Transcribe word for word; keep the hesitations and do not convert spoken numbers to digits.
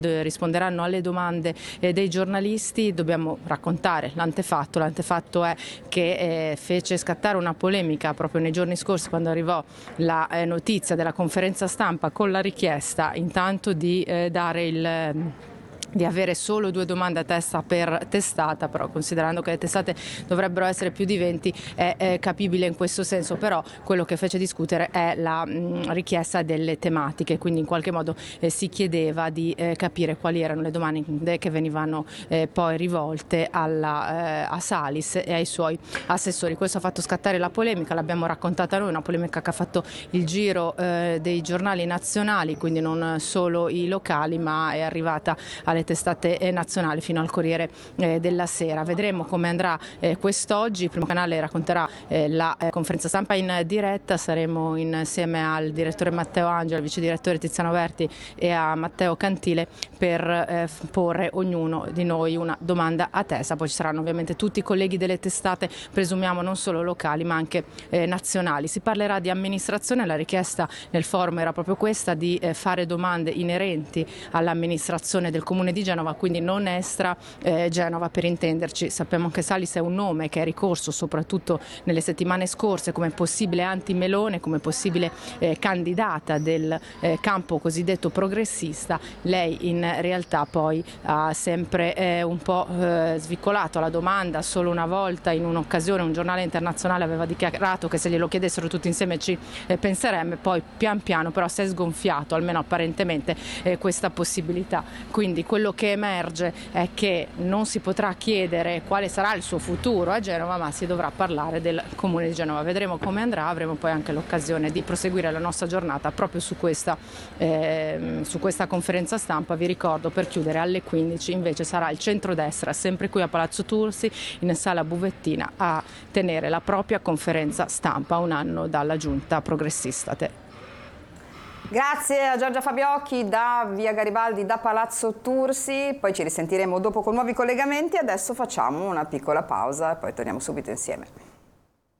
risponderanno alle domande eh, dei giornalisti. Dobbiamo raccontare l'antefatto. L'antefatto è che eh, fece scattare una polemica proprio nei giorni scorsi, quando arrivò la eh, notizia della conferenza stampa con la richiesta intanto di eh, dare il di avere solo due domande a testa per testata, però considerando che le testate dovrebbero essere più di venti è, è capibile in questo senso. Però quello che fece discutere è la mh, richiesta delle tematiche, quindi in qualche modo eh, si chiedeva di eh, capire quali erano le domande che venivano eh, poi rivolte alla, eh, a Salis e ai suoi assessori. Questo ha fatto scattare la polemica, l'abbiamo raccontata noi, una polemica che ha fatto il giro eh, dei giornali nazionali, quindi non solo i locali, ma è arrivata alle testate nazionali fino al Corriere eh, della Sera. Vedremo come andrà eh, quest'oggi. Il Primo Canale racconterà eh, la eh, conferenza stampa in diretta. Saremo insieme al direttore Matteo Angelo, al vice direttore Tiziano Berti e a Matteo Cantile per eh, porre ognuno di noi una domanda a testa. Poi ci saranno ovviamente tutti i colleghi delle testate, presumiamo non solo locali ma anche eh, nazionali. Si parlerà di amministrazione. La richiesta nel forum era proprio questa, di eh, fare domande inerenti all'amministrazione del Comune di Genova, quindi non extra eh, Genova, per intenderci. Sappiamo che Salis è un nome che è ricorso soprattutto nelle settimane scorse come possibile anti-Melone, come possibile eh, candidata del eh, campo cosiddetto progressista. Lei in realtà poi ha sempre eh, un po' eh, svicolato la domanda. Solo una volta, in un'occasione, un giornale internazionale aveva dichiarato che se glielo chiedessero tutti insieme ci eh, penserebbe. Poi pian piano però si è sgonfiato, almeno apparentemente, eh, questa possibilità. Quindi quello che emerge è che non si potrà chiedere quale sarà il suo futuro a Genova, ma si dovrà parlare del Comune di Genova. Vedremo come andrà, avremo poi anche l'occasione di proseguire la nostra giornata proprio su questa, eh, su questa conferenza stampa. Vi ricordo, per chiudere, alle quindici invece sarà il centrodestra, sempre qui a Palazzo Tursi, in sala Buvettina, a tenere la propria conferenza stampa, un anno dalla giunta progressista. Te. Grazie a Giorgia Fabiocchi da Via Garibaldi, da Palazzo Tursi. Poi ci risentiremo dopo con nuovi collegamenti. Adesso facciamo una piccola pausa e poi torniamo subito insieme.